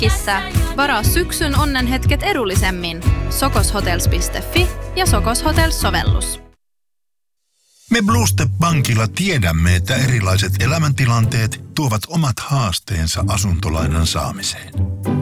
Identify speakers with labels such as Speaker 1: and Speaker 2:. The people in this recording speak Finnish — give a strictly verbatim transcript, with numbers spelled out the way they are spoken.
Speaker 1: Mökissä. Varaa syksyn onnenhetket edullisemmin. sokoshotels piste fi ja Sokos Hotels-sovellus.
Speaker 2: Me Blue Step Bankilla tiedämme, että erilaiset elämäntilanteet tuovat omat haasteensa asuntolainan saamiseen.